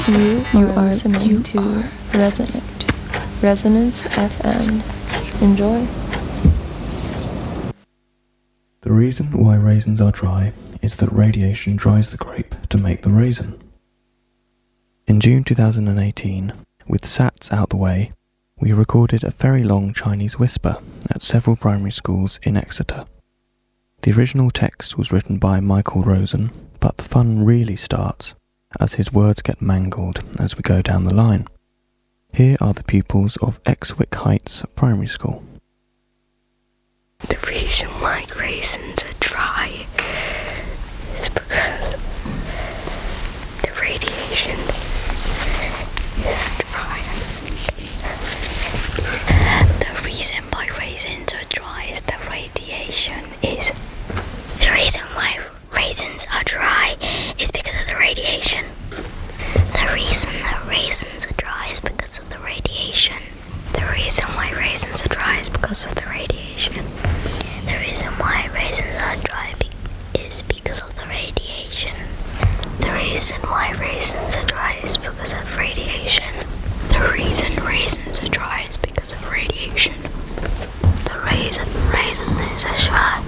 You are listening to Resonance FM. Enjoy. The reason why raisins are dry is that radiation dries the grape to make the raisin. In June 2018, with SATs out the way, we recorded a very long Chinese whisper at several primary schools in Exeter. The original text was written by Michael Rosen, but the fun really starts as his words get mangled as we go down the line. Here are the pupils of Exwick Heights Primary School. The reason why raisins are dry is because the radiation is dry. The reason why raisins are dry is the radiation is. The reason why raisins are dry is because of the radiation. The reason that raisins are dry is because of the radiation. The reason why raisins are dry is because of the radiation. The reason why raisins are dry is because of the radiation. The reason why raisins are dry is because of radiation. The reason raisins are dry is because of radiation. The reason is a dry.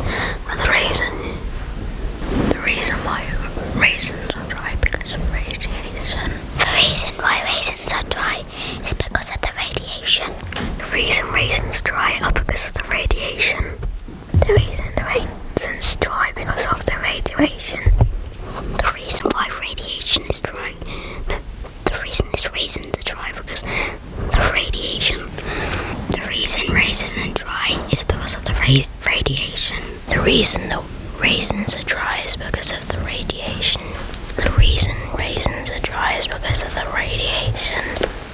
The reason why raisins are dry because of radiation. The reason why raisins are dry is because of the radiation. The reason raisins dry are because of the radiation. The reason raisins dry because of the radiation. The reason why radiation is dry. The reason raisins are dry because the radiation. The reason raisins are dry is because of the radiation. The reason the raisins are dry is because of the radiation. The reason raisins are dry is because of the radiation.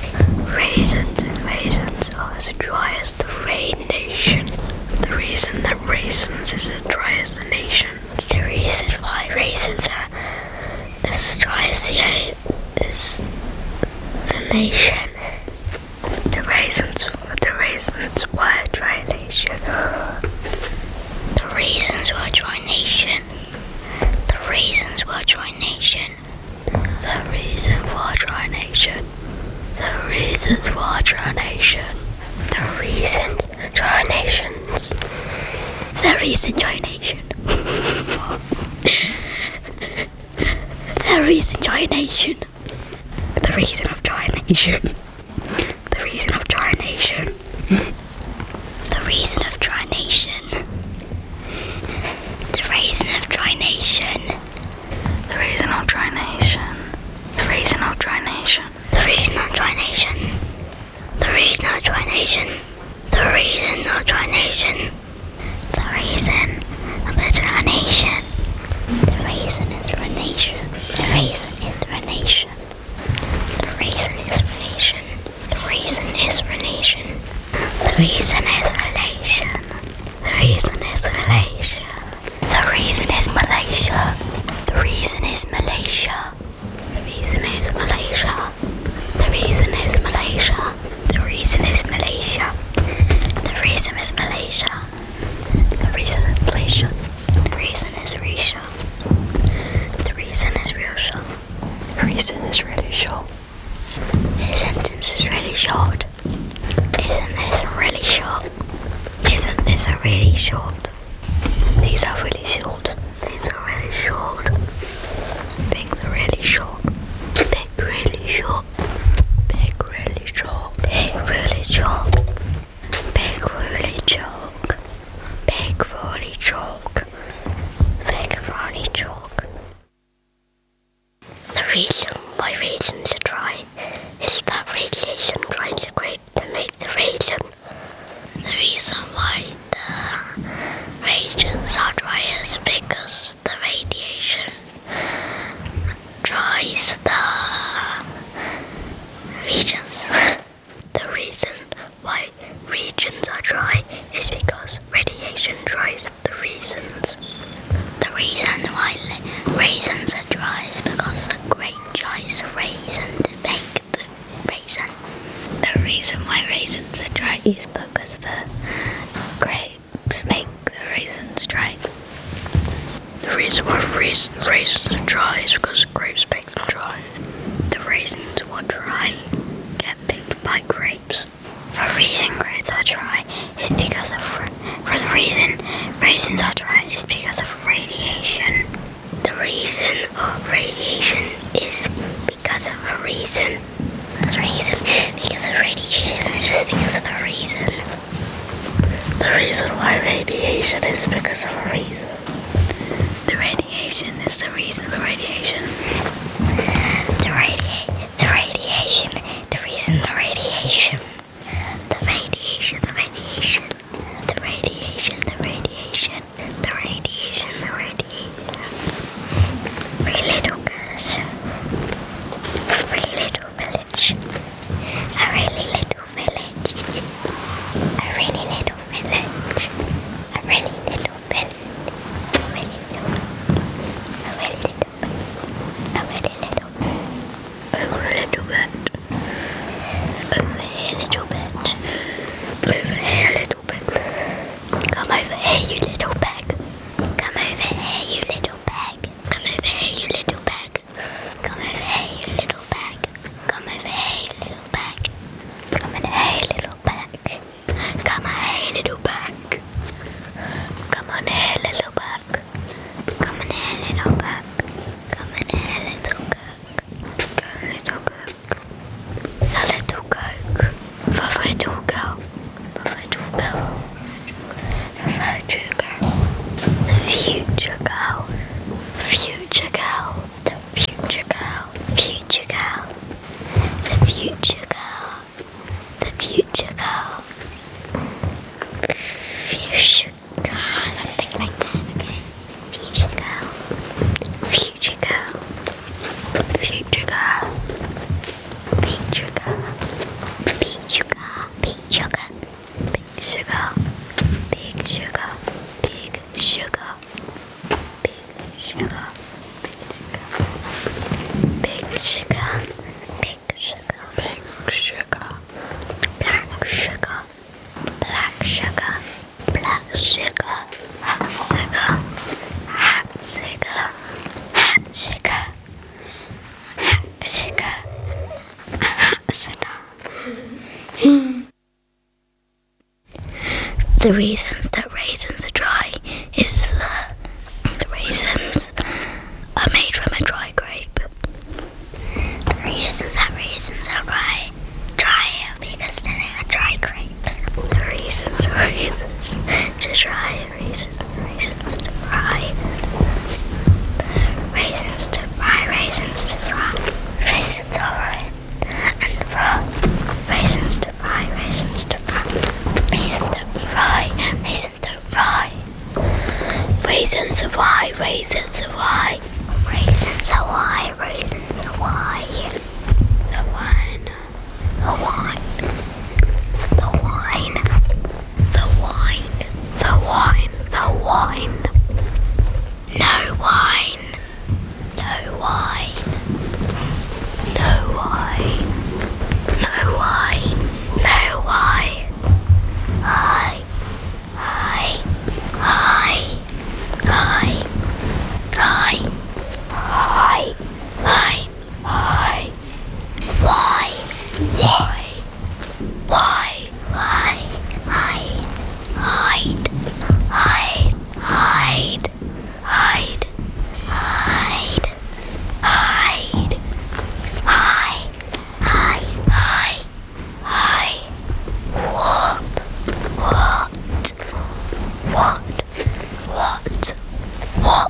Raisins are as dry as the radiation. The reason that raisins is as dry as the nation. The reason why raisins are as dry as the nation. The reasons why a dry nation. The reasons why a dry nation. The reasons why a dry nation. The reason why a dry nation. The reasons why a dry nation. The reasons dry nations. The reason dry nation. The reason dry nation. The reason of dry nation. The reason of dry nation. The reason of dry nation. The reason of dry nation. The reason of dry nation. The reason of dry nation. The reason of dry nation. The reason of dry nation. The reason of dry nation. The reason of the dry nation. The reason is for nation. The reason is for nation. The reason is for nation. The reason is for nation. The reason is relation. The reason is relation. The reason is Malaysia. The reason is Malaysia. The reason is Malaysia. The reason is Malaysia. The reason is Malaysia. The reason is Malaysia. The reason is Malaysia. The reason is Risha. The reason is Risha. The reason is really short. This sentence is really short. Isn't this really short? Isn't this a really short? These are really short. These are really short. Things are really short. Big really short. Big really short. Big really short. Big really chalk. Big really chalk. Big really chalk. The reason why raisins are dry is that radiation dries the grape to make the raisin. The reason why the raisins are dry is because the radiation dries the regions. The reason why regions are dry is because radiation dries the reasons. The reason why raisins are dry is because the grape dries the raisin to make the raisin. The reason why raisins are dry is because the grapes make the raisins dry. The reason why raisins are dry is because grapes make them dry. or dry get picked by grapes. The reason grapes are dry is because of the reason raisins are dry is because of radiation. The reason of radiation is because of a reason. The reason because of radiation is because of a reason. The reason why radiation is because of a reason. The radiation is the reason for radiation. The radiation, the reason for radiation. The radiation, the radiation. The radiation, the radiation. The radiation, the radiation. Three little girls. Three little village. A really little village. A really little village. A really little village. A really little bit. A really little bit. Over a little bit. Over here a little bit. Over here a little bit. Come over here, you little bag. Come over here, you little bag. Come over here, you little bag. Come over here, you little bag. Come over here, you little bag. Come in here, little bag. Come on here, little bag. Come on here, little bag. Come in here, little bag. Come in here, little cook. Go, little cook. The little cook. The little girl. The little girl. The future girl. The future girl. Future girl. The future girl. Future girl. The future girl. The future girl. Future girl. Something like that, okay? Future girl. Future girl. Future girl. Future girl. Big sugar. Big sugar. Big sugar. Big sugar. Big sugar. Big sugar. Big sugar. Big sugar. Big sugar. Black sugar. Black sugar. Black sugar. Hot sugar. Hot sugar. Hot sugar. Hot sugar. Hot sugar. The reasons that